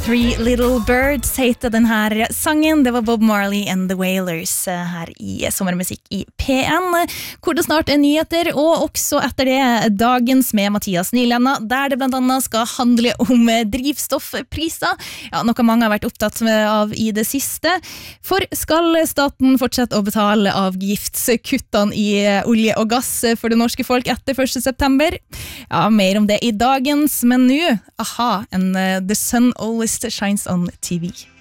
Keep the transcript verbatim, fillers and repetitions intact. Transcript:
Three Little Birds heter den her sangen. Det var Bob Marley and The Wailers her i Sommermusikk i P N, hvor det snart er nyheter, og også etter det Dagens med Mathias Nylenna, der det blant annet skal handle om drivstoffpriser, ja, noe mange har vært opptatt av i det siste. For skal staten fortsette å betale avgiftskuttene i olje og gass for det norske folk etter første september? Ja, mer om det i Dagens, men nå, aha, en uh, The Sun Always Shines on T V.